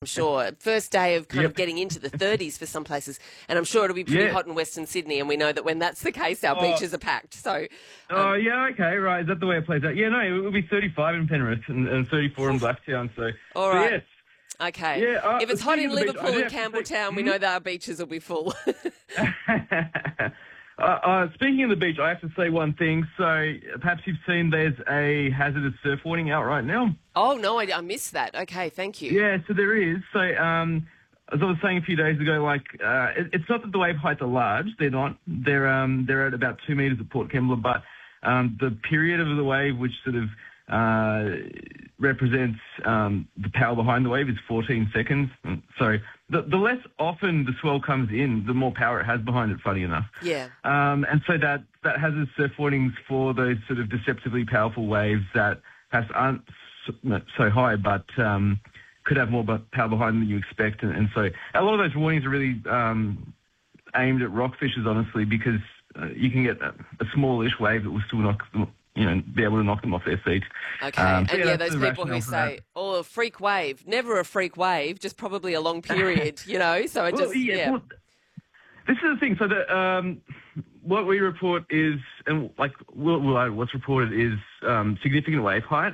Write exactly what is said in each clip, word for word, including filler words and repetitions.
sure. First day of kind Yep. of getting into the thirties for some places, and I'm sure it'll be pretty Yeah. hot in Western Sydney, and we know that when that's the case, our Oh. beaches are packed. So, um, Oh, yeah, okay, right. Is that the way it plays out? Yeah, no, it will be thirty-five in Penrith and, and thirty-four in Blacktown. So, all so right. yes. Okay. Yeah, uh, if it's hot in speaking of the beach, I Liverpool do and have to say- Campbelltown, we Hmm? know that our beaches will be full. uh, uh, speaking of the beach, I have to say one thing. So perhaps you've seen there's a hazardous surf warning out right now. Oh, no, I, I missed that. Okay, thank you. Yeah, so there is. So um, as I was saying a few days ago, like uh, it, it's not that the wave heights are large. They're not. They're um, they're at about two metres at Port Kembla, but um, the period of the wave, which sort of uh, represents um, the power behind the wave, is fourteen seconds. So the, the less often the swell comes in, the more power it has behind it, funny enough. Yeah. Um, and so that, that has its surf warnings for those sort of deceptively powerful waves that perhaps aren't so, so high, but um, could have more bu- power behind them than you expect. And, and so a lot of those warnings are really um, aimed at rockfishers, honestly, because uh, you can get a, a smallish wave that will still knock them, you know, be able to knock them off their feet. Okay, Um, so and yeah, that's those the people who rationale for that. say, "Oh, a freak wave," never a freak wave, just probably a long period, you know. So it Well, just, yeah, yeah, well, this is the thing. So that um, what we report is, and like well, well, what's reported is um, significant wave height,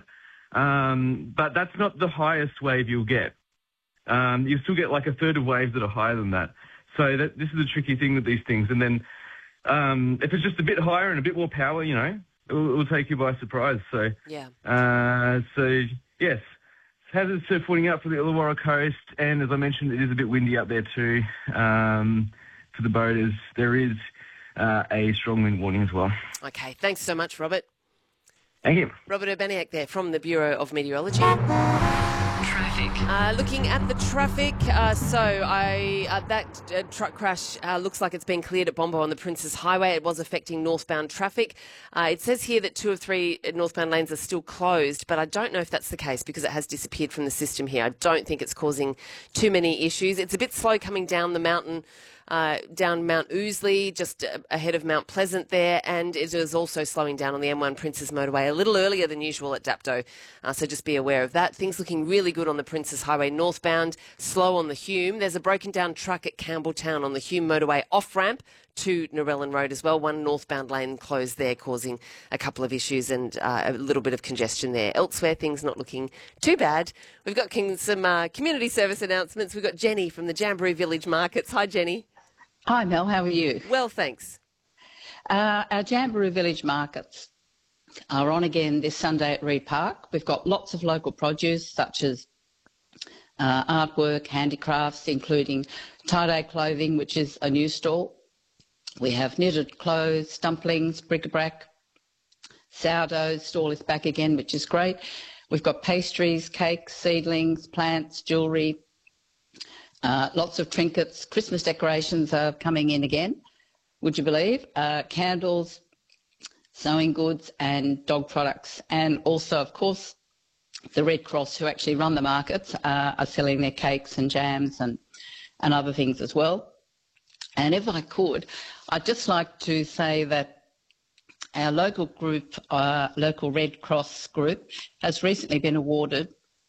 um, but that's not the highest wave you'll get. Um, you still get like a third of waves that are higher than that. So that this is the tricky thing with these things. And then um, if it's just a bit higher and a bit more power, you know, it will, it will take you by surprise. So yeah. uh, so yes. Hazardous surf warning out for the Illawarra coast, and as I mentioned, it is a bit windy up there too. Um, for the boaters, there is uh, a strong wind warning as well. Okay, thanks so much, Robert. Thank you. Robert Urbaniak there from the Bureau of Meteorology. Traffic. Uh, looking at the traffic, uh, so I uh, that uh, truck crash uh, looks like it's been cleared at Bombo on the Princes Highway. It was affecting northbound traffic. Uh, it says here that two of three northbound lanes are still closed, but I don't know if that's the case because it has disappeared from the system here. I don't think it's causing too many issues. It's a bit slow coming down the mountain. Uh, down Mount Ousley, just uh, ahead of Mount Pleasant there, and it is also slowing down on the M one Princes Motorway a little earlier than usual at Dapto, uh, so just be aware of that. Things looking really good on the Princes Highway northbound, slow on the Hume. There's a broken down truck at Campbelltown on the Hume Motorway off-ramp to Narellan Road as well. One northbound lane closed there, causing a couple of issues and uh, a little bit of congestion there. Elsewhere, things not looking too bad. We've got some uh, community service announcements. We've got Jenny from the Jamboree Village Markets. Hi, Jenny. Hi Mel, how are you? Well, thanks. Uh, our Jamboree Village markets are on again this Sunday at Reed Park. We've got lots of local produce such as uh, artwork, handicrafts, including tie-dye clothing, which is a new stall. We have knitted clothes, dumplings, bric-a-brac, sourdough stall is back again, which is great. We've got pastries, cakes, seedlings, plants, jewellery, Uh, lots of trinkets. Christmas decorations are coming in again, would you believe? Uh, candles, sewing goods and dog products. And also, of course, the Red Cross, who actually run the markets, uh, are selling their cakes and jams and, and other things as well. And if I could, I'd just like to say that our local group, uh, local Red Cross group, has recently been awarded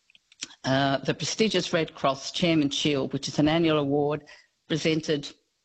Uh, the prestigious Red Cross Chairman Shield, which is an annual award presented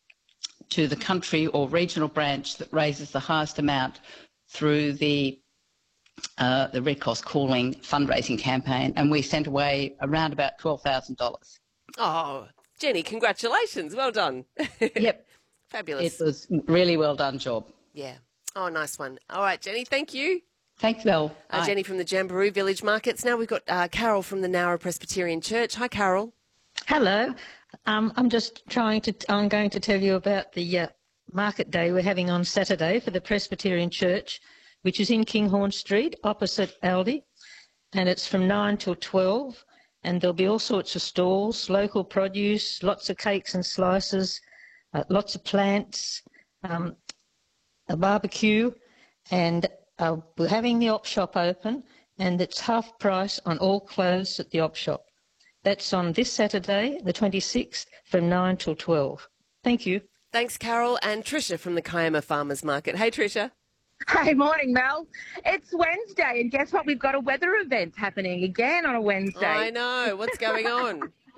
to the country or regional branch that raises the highest amount through the uh, the Red Cross Calling fundraising campaign, and we sent away around about twelve thousand dollars. Oh, Jenny, congratulations. Well done. Yep. Fabulous. It was really well done job. Yeah. Oh, nice one. All right, Jenny, thank you. Thanks, Mel. Uh, Jenny from the Jamboree Village Markets. Now we've got uh, Carol from the Nowra Presbyterian Church. Hi, Carol. Hello. Um, I'm just trying to, I'm going to tell you about the uh, market day we're having on Saturday for the Presbyterian Church, which is in Kinghorn Street, opposite Aldi, and it's from nine till twelve, and there'll be all sorts of stalls, local produce, lots of cakes and slices, uh, lots of plants, um, a barbecue, and Uh, we're having the op shop open, and it's half price on all clothes at the op shop. That's on this Saturday, the twenty-sixth, from nine till twelve. Thank you. Thanks, Carol. And Tricia from the Kiama Farmers Market. Hey, Tricia. Hey, morning, Mel. It's Wednesday, and guess what? We've got a weather event happening again on a Wednesday. I know. What's going on?